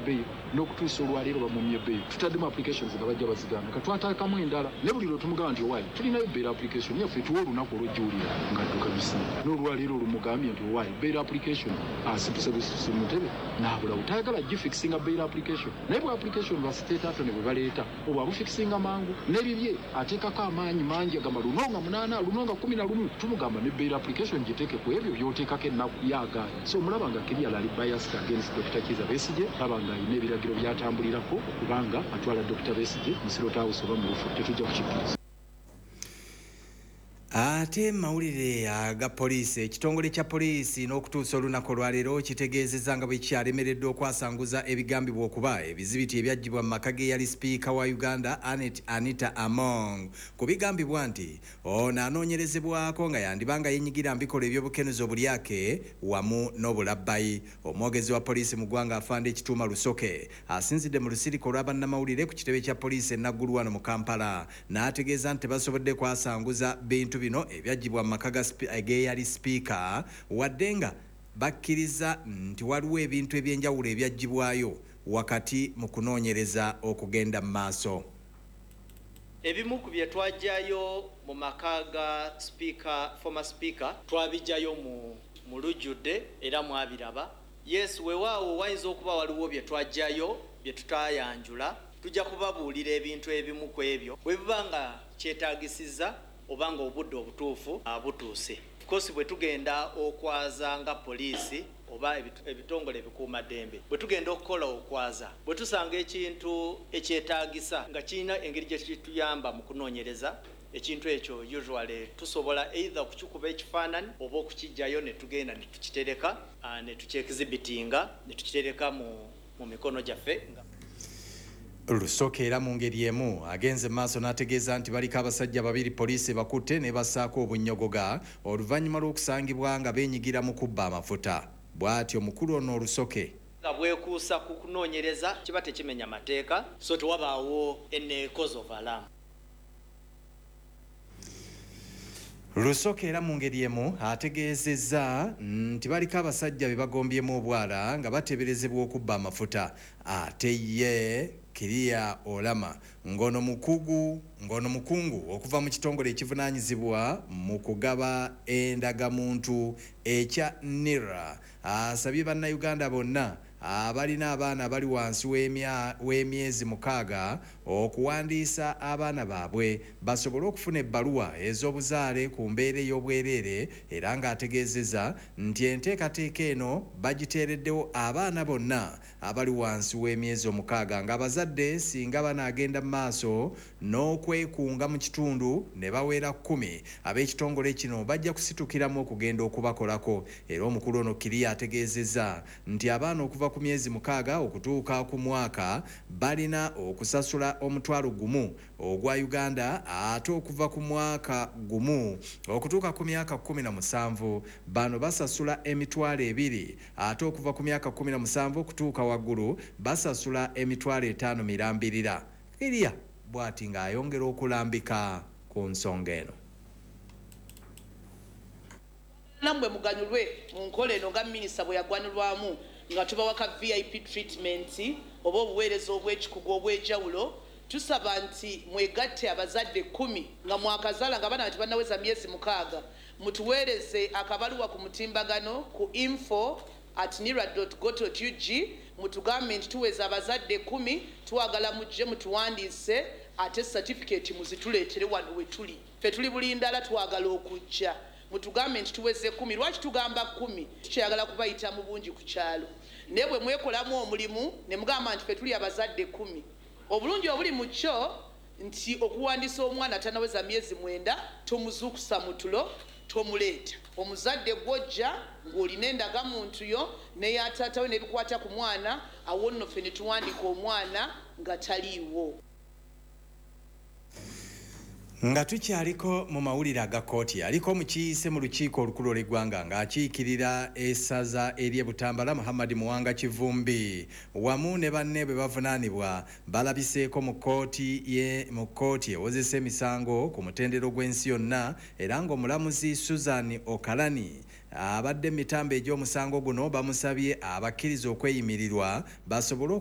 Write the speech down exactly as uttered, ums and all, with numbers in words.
bail n'okutuusa olwaleero bamumye bail tutaddemu applications nga bajja bazigaana katwataakamu endala ne buli lwe tumugamba nti owaayi tulinayo bail application yaffe tuwa olunaku olwojjuulira ng'adduka bisimu n'olwaleero olumugambye nti owaayi bail application asituse busitusi mu ntebe n'abulawo tayagala gifixinga bail application naye bwe application ba state attorney bwe baleeta obwo abufikisinga mangu n'ebibye ateekako amaanyi mangi agamba lunonga munaana lunonga kumi na lumu tumugamba ne bail application giteeke ku ebyo by'oteekako ennaku yaagaanye so omulaba nga Kiriala ali biased against Doctor Kizza Besigye laba nga alina ebiragiro byatambulirako okubanga atwala Doctor Besigye mu Sirota House oba mu lufu tetujja kukikkiriza. Ate mawulire aga poliisi ekitongole kya poliisi n'okutuusa olunaku olwaleero kitegeezezza nga bwe kyalemereddwa okwasanguza ebigambibwa okuba ebizibiti ebyaggyibwa mu maka ge yali sipiika wa Uganda Anet Anita Among ku bigambibwa nti ono anoonyerezebwako nga yandibanga yenyigira mbikola ebyobukenuzi obulyake wamu n'obulabbayi. Omwogezi wa poliisi mu ggwanga Afande Ekituuma Lusoke asinzidde mu lusiriko olwa bannamawulire ku kitebe kya poliisi e Naggulu wano mu Kampala n'ategeeza nti tebasobodde kwasanguza bintu bino ebyaggyibwa mu maka ge yali sipiika wadde nga bakkiriza nti waliwo ebintu ebyenjawulo ebyaggyibwayo wakati mu kunoonyereza okugenda mu maaso. Ebimu ku bye twajjayo mu maka ga speaker, former speaker twabijjayo mu, mu lujjudde era mwabiraba. Yes, weewaawo wayinza okuba waliwo bye twajjayo bye tutayanjula tujja kubabuulira ebintu ebimu ku ebyo bwe biba nga kyetaagisizza obanga obudde obutuufu abutuuse. Of course bwe tugenda okwaza nga poliisi oba ebitongole ebikuumaddembe bwe tugenda okukola okwaza bwe tusanga ekintu ekyetaagisa nga kirina engeri gye kituyamba mu kunoonyereza ekintu ekyo usually tusobola either okukikuba ekifaananyi oba okukijjayo ne tugenda ne tukitereka ne tukyekizibitinga ne tukitereka mu, mu mikono gyaffe. Lusoke era mu ngeri emu agenze maaso n'ategeeza nti baliko abasajja babiri poliisi bakutte ne bassaako obunnyogoga oluvannyuma lw'okusangibwa nga beenyigira mu kubba amafuta. Bw'atyo mukulu ono Lusoke nga bwekuusa ku kunoonyereza kiba tekimenya mateeka so tewabaawo ene cause of alarm. Lusoke era mu ngeri emu ategeezezza nti baliko abasajja be bagombyemu obwala nga bateeberezebwa okubba amafuta ate ye Kiria Olama ngono mukugu ngono mukungu okuva mu kitongole ekivunaanyizibwa mu kugaba endagamuntu ekya N I R A asabye bannayuganda bonna abalina abaana bali wansi w'emyezi mukaaga okuwandiisa abaana baabwe basobole okufuna ebbaluwa ez'obuzaale ku mbeera ey'obwereere era ng'ategeezezza nti enteekateeka eno bagiteereddewo abaana bonna abali wansi w'emyezi omukaaga ng'abazadde singa banaagenda mu maaso n'okwekunga mu kitundu ne bawera kkumi ab'ekitongole kino bajja kusitukiramu okugenda okubakolako. Era omukulu ono Kiria ategeezezza nti abaana okuva ku myezi mukaaga okutuuka ku mwaka balina okusasula omutwalo gumu ogwa Uganda ate okuva ku mwaka gumu okutuuka ku myaka kumi na musanvu bano basasula emitwalo ebiri ate okuva ku myaka kumi na musanvu okutuuka waggulu basasula emitwalo etaano mirambirira. Kiria bw'ati ng'ayongera okulambika ku nsonga eno. Nambwe muganyulwe mu nkola eno nga minisita bwe yagwanulwamu nga tubawaka V I P treatment oba obuweereza obw'ekikugu obw'enjawulo tusaba nti mwegatte abazadde kumi nga mwakazaala nga bana tebannaweza myezi mukaaga mutuweereze akabaluwa ku mutimbagano ku info at nira dot go dot u g mutugambe nti tuweza abazadde kumi twagala mujje mutuwandiise ate certificate muzituleetere wano we tuli ffe tuli Bulindala twagala okujja mutugambe nti tuweze kumi. Lwaki tugamba kumi? Tukyagala kubayita mu bungi ku kyalo naye bwe mwekolamu omulimu ne mugamba nti ffe tuli abazadde kumi. Obulungi obuli mu kyo nti okuwandiisa omwana tanaweza myezi mwenda tomuzuukusa mu tulo tomuleeta omuzadde gwojja ng'olina endagamuntu yo neya taatawe n'ebikwata ku mwana awo nno ffe ne tuwandika omwana nga taliiwo. Nga tukyaliko mu mawulire aga kkooti aliko omukiise mu lukiiko olukulu olw'eggwanga ng'akiikirira essaza ery'e Butambala Muhammad Muwanga Kivumbi wamu ne banne bwe bavunaanibwa balabiseeko mu kkooti ye mu kkooti ewozesa emisango ku mutendero gw'ensi yonna era ng'omulamuzi Susan Okalani abadde emitambo egy'omusango guno bamusabye abakkiriza okweyimirirwa basobole